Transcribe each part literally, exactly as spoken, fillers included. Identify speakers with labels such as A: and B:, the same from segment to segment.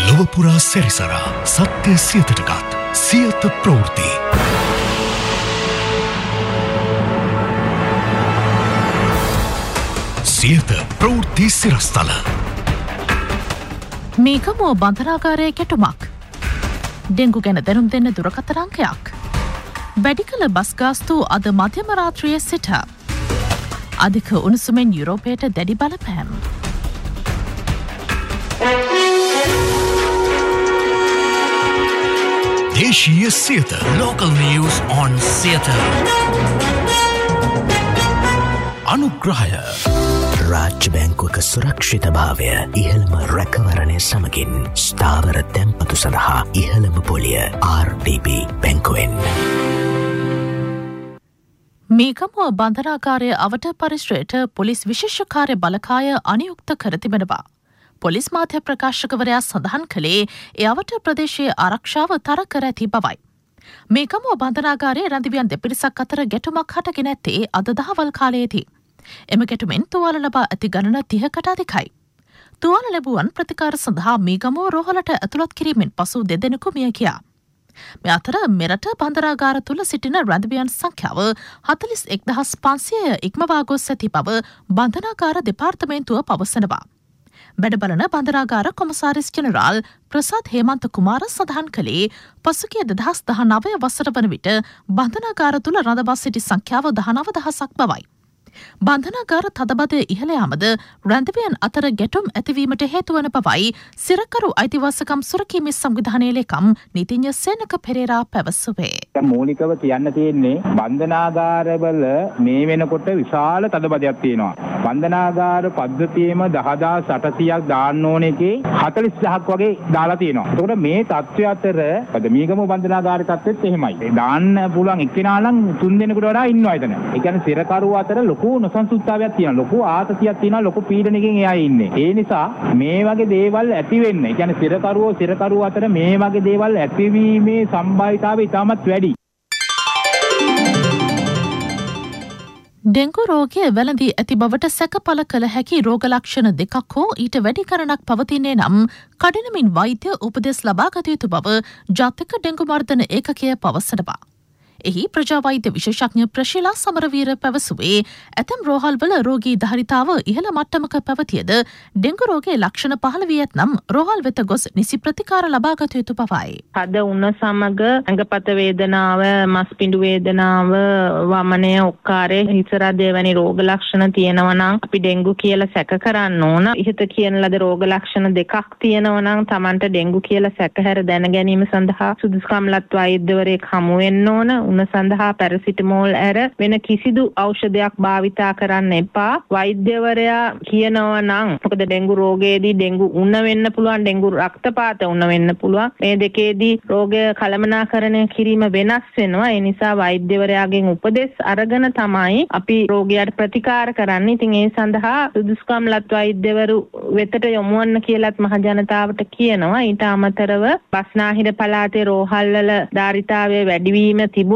A: ලොවපුරා සැරිසරා සත්‍ය සියතටගත් සියත ප්‍රවෘත්ති. සියත ප්‍රවෘත්ති සිරස්තල.
B: මේකමෝ බන්ධනාගාරයේ ගැටුමක්. ඩෙංගු ගැන දැනුම් දෙන්න දුරකථන අංකයක්. වැඩි කළ බස් ගාස්තු අද මධ්‍යම රාත්‍රියේ සිට. අධික උණුසුමෙන් යුරෝපයට දැඩි බලපෑම්.
A: දේශීය Siyatha.
C: Local news on Siyatha.
A: අනුග්‍රහය.
C: රාජ්‍ය බැංකුවක සුරක්ෂිත භාවය ඉහළම රැකවරණය සමගින් ස්ථාවර තැන්පතු සඳහා ඉහළම පොලිය ආර් ඩී බී බැංකුවෙන්.
B: මේකමුව බන්ධනාගාරය අවට පරිශ්‍රයට පොලිස් විශේෂකාර්ය බලකාය අනියුක්ත කර තිබෙනවා. පොලිස් මාධ්‍ය ප්‍රකාශකවරයා සඳහන් කළේ ඒ අවට ප්‍රදේශයේ ආරක්ෂාව තර කර ඇති බවයි. මේකමුව බන්ධනාගාරයේ රැඳවියන් දෙපිරිසක් අතර ගැටුමක් හටගෙන ඇත්තේ අද දහවල් කාලයේදී. එම ගැටුමෙන් තුවාල ලබා ඇති ගණන තිහකට අධිකයි. තුවාල ලැබුවන් ප්‍රතිකාර සඳහා මේගමුව රෝහලට ඇතුළත් කිරීමෙන් පසු දෙදෙනෙකු මිය ගියා. මේ අතර මෙරට බන්ධනාගාර තුළ සිටින රැඳවියන් සංඛ්‍යාව හතළිස් එක්දහස් පන්සියය ඉක්මවා ගොස් ඇති බව බන්ධනාගාර දෙපාර්තමේන්තුව පවසනවා. වැඩබලන බන්ධනාගාර කොමසාරිස් ජෙනරාල් ප්‍රසාද් හේමන්ත කුමාර සඳහන් කළේ පසුගිය දෙදහස් දහනවය වසර වන විට බන්ධනාගාර තුළ රඳවා සිටි සංඛ්‍යාව දහනව දහසක් බවයි. බන්ධනාගාර තදබදය ඉහළ යාමද රැඳවියන් අතර ගැටුම් ඇතිවීමට හේතුවන බවයි සිරකරු අයිතිවාසිකම් සුරකීමේ සංවිධානයේ ලේකම් නීතිඥ සේනක පෙරේරා පැවසුවේ.
D: මූලිකව කියන්න තියෙන්නේ බන්ධනාගාරවල මේ වෙනකොට විශාල තදබදයක් තියෙනවා. බන්ධනාගාර පද්ධතියේම දහදාස් අටසියයක් දාන්න ඕන එකේ හතළිස් දහසක් වගේ දාලා තියෙනවා. ඒකට මේ තත්ත්වය අතර අද මීගම බන්ධනාගාරයේ තත්ත්වෙත් එහෙමයි. දාන්න පුළුවන් එක්කෙනා නම් තුන් දෙනෙකුට වඩා ඉන්නවා එතන. ඒ කියන්නේ සිරකරු අතර ලොකු නොසන්සුන්තාවයක් තියෙනවා. ලොකු ආතතියක් තියෙනවා. ලොකු පීඩනකින් එයා ඉන්නේ. ඒ නිසා මේ වගේ දේවල් ඇති වෙන්නේ. ඒ කියන්නේ සිරකරුවෝ සිරකරුවෝ අතර මේ වගේ දේවල් ඇතිවීමේ සම්භාවිතාවය ඉතාමත් වැඩි.
B: ඩෙංගු රෝගය වැළඳී ඇති බවට සැකපල කළ හැකි රෝග ලක්ෂණ දෙකක් හෝ ඊට වැඩි කරණක් පවතින්නේ නම් කඩිනමින් වෛද්‍ය උපදෙස් ලබා ගත යුතු බව ජාතික ඩෙංගු මර්ධන ඒකකය පවසනවා. එහි ප්‍රජාවෛද්‍ය විශේෂඥ ප්‍රශීලා සමරවීර පැවසුවේ ඇතැම් රෝහල්වල රෝගී ධාරිතාව ඉහළ මට්ටමක පැවතියද ඩෙංගු රෝගයේ ලක්ෂණ පහළ වී ඇතනම් රෝහල් වෙත ගොස් නිසි ප්‍රතිකාර ලබා ගත යුතු බවයි.
E: හද උණ සමග ඇඟපත වේදනාව, මස්පිඬු වේදනාව, වමනය, ඔක්කාරය, හිසරදය වැනි රෝග ලක්ෂණ තියෙනවා නම් අපි ඩෙංගු කියලා සැක කරන්න ඕන. ඉහත කියන ලද රෝග ලක්ෂණ දෙකක් තියෙනවා නම් Tamanට ඩෙංගු කියලා සැකහැර දැන ගැනීම සඳහා සුදුසුකම් ලත් වෛද්‍යවරයෙක් හමු වෙන්න ඕන. උණ සඳහා පැරසිටමෝල් ඇර වෙන කිසිදු ඖෂධයක් භාවිතා කරන්න එපා. වෛද්‍යවරයා කියනවා නම් මොකද ඩෙංගු රෝගයේදී ඩෙංගු උණ වෙන්න පුළුවන්, ඩෙංගු රක්තපාත උණ වෙන්න පුළුවන්. මේ දෙකේදී රෝගය කළමනාකරණය කිරීම වෙනස් වෙනවා. ඒ නිසා වෛද්‍යවරයාගෙන් උපදෙස් අරගෙන තමයි අපි රෝගයට ප්‍රතිකාර කරන්නේ. ඉතින් ඒ සඳහා සුදුසුකම් ලත් වෛද්‍යවරු වෙතට යොමු වන්න කියලාත් මහ ජනතාවට කියනවා. ඊට අමතරව බස්නාහිර පළාතේ රෝහල්වල ධාරිතාවය වැඩිවීම තිබුණත්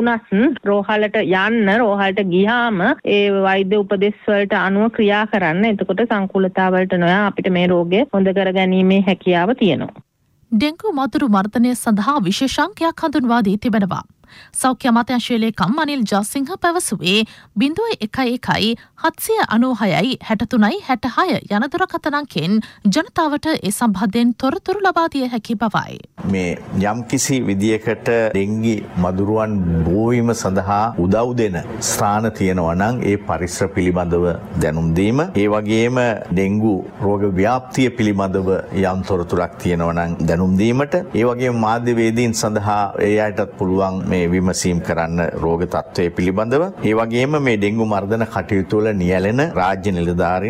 E: රෝහලට යන්න, රෝහලට ගියාම ඒ වෛද්‍ය උපදෙස් වලට අනුව ක්‍රියා කරන්න. එතකොට සංකූලතාවලට නොයා අපිට මේ රෝගය හොඳ කරගැනීමේ හැකියාව තියෙනවා.
B: ඩෙංගු මදුරු මර්ධනය සඳහා විශේෂාංකයක් හඳුන්වා දී තිබෙනවා. සෞඛ්‍ය අමාත්‍යාංශයේ ලේකම් අනිල් ජාසිංහ පැවසුවේ බිංදුව එකයි එකයි හත්සිය අනූහයයි හැටතුනයි හැටහය යන දුරකථන අංකෙන් ජනතාවට ඒ සම්බන්ධයෙන් තොරතුරු ලබා දිය හැකි බවයි.
F: මේ යම්කිසි විදියකට ඩෙංගි මදුරුවන් බෝවීම සඳහා උදව් දෙන ස්ථාන තියෙනවා නම් ඒ පරිසර පිළිබඳව දැනුම් දීම, ඒ වගේම ඩෙංගු රෝග ව්‍යාප්තිය පිළිබඳව යම් තොරතුරක් තියෙනවා නම් දැනුම් දීමට, ඒ වගේම මාධ්‍යවේදීන් සඳහා ඒ අයටත් පුළුවන් මේ විමසීම් කරන්න රෝග තත්ත්වය පිළිබඳව. ඒ වගේම මේ ඩෙංගු මර්ධන කටයුතු වල නියැලෙන රාජ්‍ය නිලධාරීන්